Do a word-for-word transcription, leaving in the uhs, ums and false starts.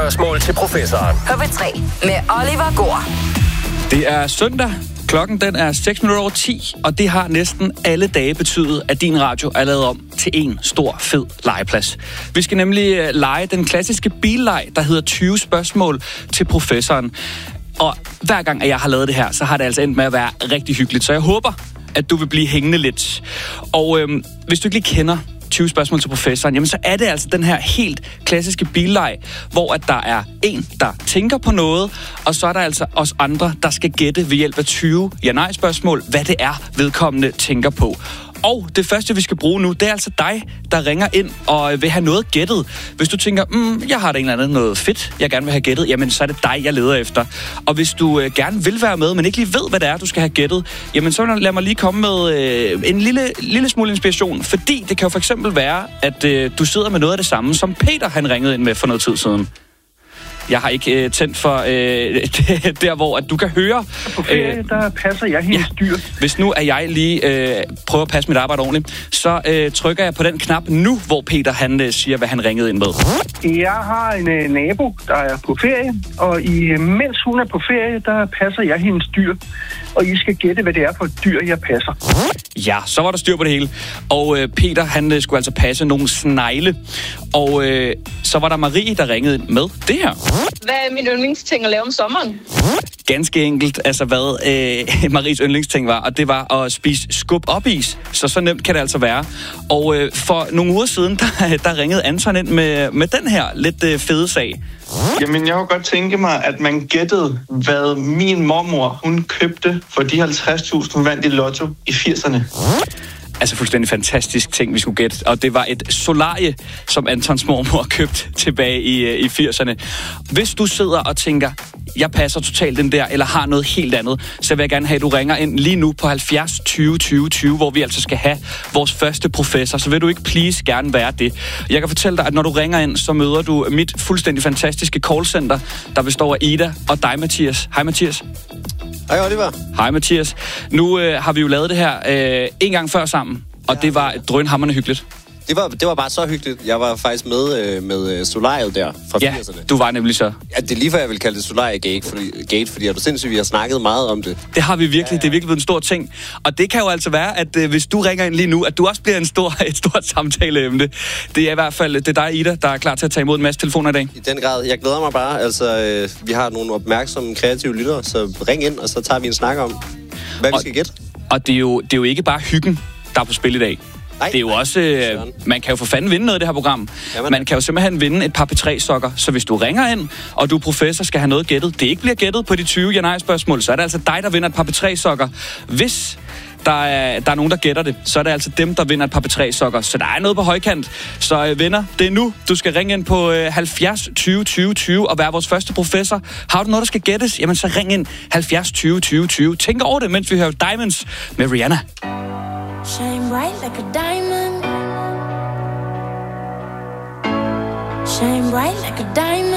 spørgsmål til professoren. P P tre med Oliver Gård. Det er søndag. Klokken den er seks minutter over ti, og det har næsten alle dage betydet, at din radio er lavet om til en stor, fed legeplads. Vi skal nemlig lege den klassiske billeg, der hedder tyve spørgsmål til professoren. Og hver gang, at jeg har lavet det her, så har det altså endt med at være rigtig hyggeligt. Så jeg håber, at du vil blive hængende lidt. Og øhm, hvis du ikke lige kender tyve spørgsmål til professoren, jamen så er det altså den her helt klassiske billeg, hvor at der er en, der tænker på noget, og så er der altså os andre, der skal gætte ved hjælp af tyve ja-nej-spørgsmål, hvad det er, vedkommende tænker på. Og det første, vi skal bruge nu, det er altså dig, der ringer ind og vil have noget gættet. Hvis du tænker, mm, jeg har da en eller anden noget fedt, jeg gerne vil have gættet, jamen så er det dig, jeg leder efter. Og hvis du øh, gerne vil være med, men ikke lige ved, hvad det er, du skal have gættet, jamen så lad mig lige komme med øh, en lille, lille smule inspiration. Fordi det kan jo for eksempel være, at øh, du sidder med noget af det samme, som Peter han ringede ind med for noget tid siden. Jeg har ikke øh, tændt for øh, der, hvor at du kan høre... På ferie, øh, der passer jeg hendes ja, dyr. Hvis nu er jeg lige øh, prøver at passe mit arbejde ordentligt, så øh, trykker jeg på den knap nu, hvor Peter han øh, siger, hvad han ringede ind med. Jeg har en øh, nabo, der er på ferie, og i, mens hun er på ferie, der passer jeg hendes dyr. Og I skal gætte, hvad det er for et dyr, jeg passer. Ja, så var der styr på det hele. Og øh, Peter, han øh, skulle altså passe nogle snegle. Og øh, så var der Marie, der ringede ind med det her. Hvad er min yndlingsting at lave om sommeren? Ganske enkelt, altså hvad øh, Maries yndlingsting var, og det var at spise skub-op-is. Så så nemt kan det altså være. Og øh, for nogle uger siden, der, der ringede Anton ind med, med den her lidt øh, fede sag. Jamen, jeg kunne godt tænke mig, at man gættede, hvad min mormor, hun købte for de halvtreds tusind, hun vandt i lotto i firserne. Altså fuldstændig fantastisk ting, vi skulle gætte. Og det var et solarie, som Antons mormor købte tilbage i, i firserne. Hvis du sidder og tænker, jeg passer totalt den der, eller har noget helt andet, så vil jeg gerne have, at du ringer ind lige nu på halvfjerds tyve tyve tyve, hvor vi altså skal have vores første professor. Så vil du ikke please gerne være det. Jeg kan fortælle dig, at når du ringer ind, så møder du mit fuldstændig fantastiske callcenter, der består af Ida og dig, Mathias. Hej, Mathias. Hej, Oliver. Hej, Mathias. Nu øh, har vi jo lavet det her øh, en gang før sammen, og ja. Det var drønhamrende hyggeligt. Det var, det var bare så hyggeligt. Jeg var faktisk med øh, med solariet der fra ja, firserne. Du var nemlig så. Ja, det er lige før, jeg vil kalde det solariegate, fordi, gate, fordi er du sindssygt, vi har snakket meget om det. Det har vi virkelig. Ja, ja. Det er virkelig blevet en stor ting. Og det kan jo altså være, at øh, hvis du ringer ind lige nu, at du også bliver en stor, et stort samtaleemne. Det er i hvert fald det er dig, Ida, der er klar til at tage imod en masse telefoner i dag. I den grad. Jeg glæder mig bare. Altså, øh, vi har nogle opmærksomme, kreative lyttere, så ring ind, og så tager vi en snak om, hvad og, vi skal gætte. Og det er, jo, det er jo ikke bare hyggen, der er på spil i dag. Nej, det er jo også, øh, man kan jo for fanden vinde noget af det her program. Jamen. Man kan jo simpelthen vinde et par P tre sokker. Så hvis du ringer ind, og du er professor, skal have noget gættet, det ikke bliver gættet på de tyve ja-nej-spørgsmål, så er det altså dig, der vinder et par P tre sokker. Hvis der er, der er nogen, der gætter det, så er det altså dem, der vinder et par P tre sokker. Så der er noget på højkant. Så øh, venner, det er nu. Du skal ringe ind på øh, halvfjerds tyve tyve tyve og være vores første professor. Har du noget, der skal gættes? Jamen så ring ind halvfjerds tyve tyve tyve. Tænk over det, mens vi hører Diamonds med Rihanna. Shine bright like a diamond. Shine bright like a diamond.